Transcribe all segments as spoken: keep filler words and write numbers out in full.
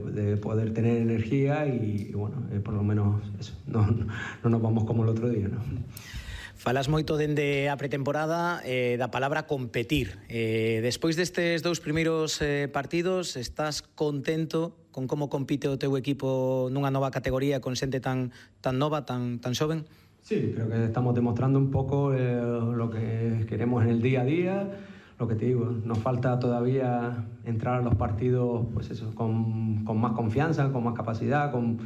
de poder tener energía y, y bueno, eh, por lo menos eso, no, no nos vamos como el otro día, ¿no? Falas moito dende a pretemporada eh, da palabra competir. Eh, despois destes dous primeiros eh, partidos, estás contento con como compite o teu equipo nunha nova categoría con xente tan, tan nova, tan, tan xoven? Sí, creo que estamos demostrando un poco eh, lo que queremos en el día a día. Lo que te digo, nos falta todavía entrar a los partidos pues eso, con, con más confianza, con más capacidad, con...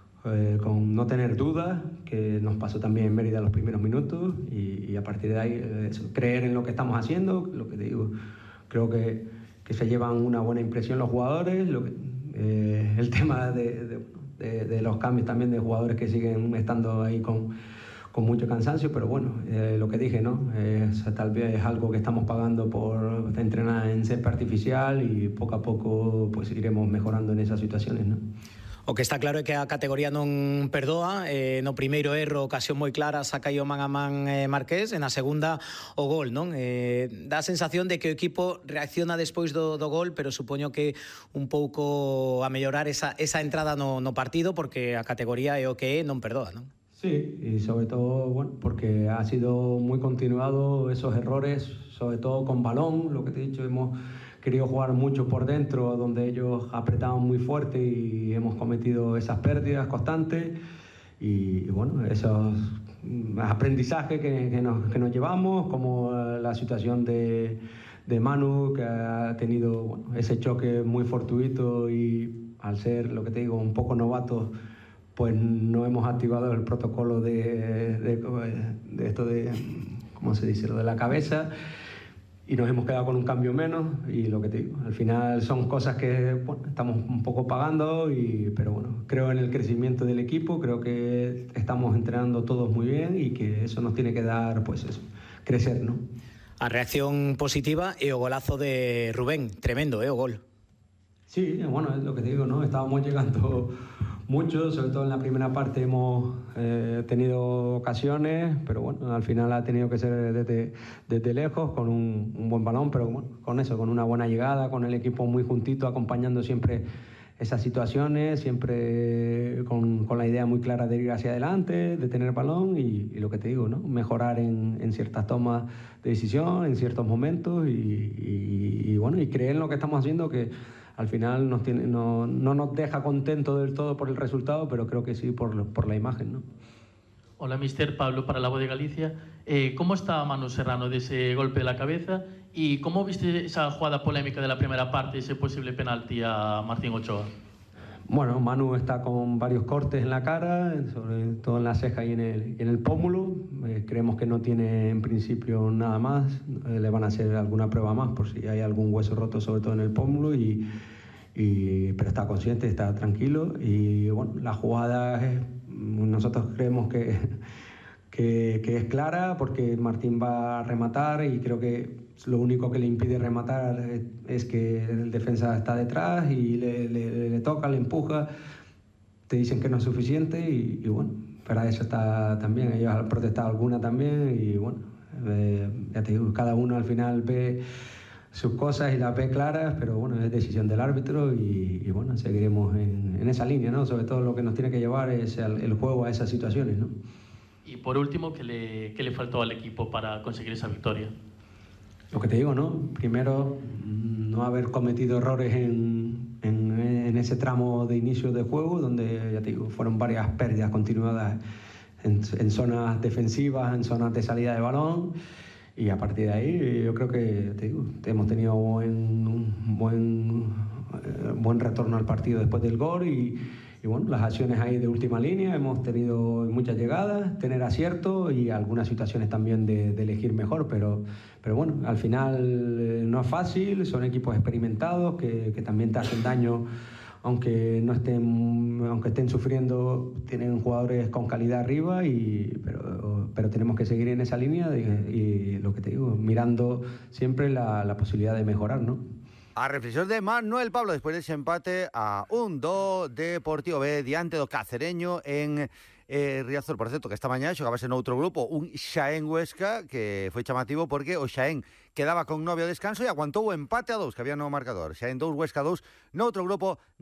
Eh, con no tener dudas, que nos pasó también en Mérida los primeros minutos y, y a partir de ahí eh, eso, creer en lo que estamos haciendo, lo que te digo, creo que, que se llevan una buena impresión los jugadores, lo que, eh, el tema de, de, de, de los cambios también de jugadores que siguen estando ahí con, con mucho cansancio, pero bueno, eh, lo que dije, ¿no? Eh, tal vez es algo que estamos pagando por entrenar en césped artificial y poco a poco pues iremos mejorando en esas situaciones, ¿no? O que está claro é que a categoría non perdoa. Eh, no primeiro erro, ocasión moi clara, saca o man a man eh, Marqués, e na segunda o gol, non? Eh, dá a sensación de que o equipo reacciona despois do, do gol, pero supoño que un pouco a mellorar esa, esa entrada no, no partido, porque a categoría é o que é, non perdoa, non? Sí, y sobre todo, bueno, porque ha sido muy continuado esos errores, sobre todo con balón, lo que te he dicho, hemos querido jugar mucho por dentro, donde ellos apretaban muy fuerte y hemos cometido esas pérdidas constantes y, y bueno, esos aprendizajes que, que, nos, que nos llevamos, como la situación de, de Manu, que ha tenido bueno, ese choque muy fortuito y al ser, lo que te digo, un poco novatos, pues no hemos activado el protocolo de, de, de esto de, ¿cómo se dice?, lo de la cabeza. Y nos hemos quedado con un cambio menos y lo que te digo, al final son cosas que bueno, estamos un poco pagando, y, pero bueno, creo en el crecimiento del equipo, creo que estamos entrenando todos muy bien y que eso nos tiene que dar, pues eso, crecer, ¿no? A reacción positiva e o golazo de Rubén, tremendo, ¿eh? O gol. Sí, bueno, es lo que te digo, ¿no? Estábamos llegando mucho, sobre todo en la primera parte hemos eh, tenido ocasiones, pero bueno, al final ha tenido que ser desde, desde lejos, con un, un buen balón, pero bueno, con eso, con una buena llegada, con el equipo muy juntito, acompañando siempre esas situaciones, siempre con, con la idea muy clara de ir hacia adelante, de tener balón y, y lo que te digo, ¿no? Mejorar en, en ciertas tomas de decisión, en ciertos momentos y, y, y bueno, y creer en lo que estamos haciendo, que al final nos tiene, no, no nos deja contentos del todo por el resultado, pero creo que sí por, por la imagen, ¿no? Hola, mister Pablo, para La Voz de Galicia. Eh, ¿Cómo está Manu Serrano de ese golpe de la cabeza? ¿Y cómo viste esa jugada polémica de la primera parte, ese posible penalti a Martín Ochoa? Bueno, Manu está con varios cortes en la cara, sobre todo en la ceja y en el, y en el pómulo. Eh, creemos que no tiene en principio nada más. Eh, le van a hacer alguna prueba más por si hay algún hueso roto, sobre todo en el pómulo. Y, y, pero está consciente, está tranquilo. Y bueno, la jugada es, nosotros creemos que, que, que es clara, porque Martín va a rematar y creo que lo único que le impide rematar es que el defensa está detrás y le, le, le toca, le empuja, te dicen que no es suficiente y, y bueno, para eso está también, ellos han protestado alguna también y bueno, eh, ya te digo, cada uno al final ve sus cosas y las ve claras, pero bueno, es decisión del árbitro y, y bueno, seguiremos en, en esa línea, ¿no? Sobre todo lo que nos tiene que llevar es el, el juego a esas situaciones, ¿no? Y por último, ¿qué le, qué le faltó al equipo para conseguir esa victoria? Lo que te digo, ¿no? Primero, no haber cometido errores en, en, en ese tramo de inicio de juego, donde, ya te digo, fueron varias pérdidas continuadas en, en zonas defensivas, en zonas de salida de balón, y a partir de ahí yo creo que, te digo, hemos tenido buen, un buen, eh, buen retorno al partido después del gol y, y bueno, las acciones ahí de última línea, hemos tenido muchas llegadas, tener acierto y algunas situaciones también de, de elegir mejor, pero, pero bueno, al final eh, no es fácil, son equipos experimentados que, que también te hacen daño, aunque no estén, aunque estén sufriendo, tienen jugadores con calidad arriba, y, pero, pero tenemos que seguir en esa línea de, y lo que te digo, mirando siempre la, la posibilidad de mejorar, ¿no? A reflexión de Manuel Pablo despois dese empate a un do Deportivo B diante do Cacereño en eh, Riazor. Por certo, que esta mañá xogabase noutro grupo un Xaén Huesca, que foi chamativo porque o Xaén quedaba con nove ao descanso e aguantou o empate a dous que había no marcador. Xaén dous, Huesca dous, noutro grupo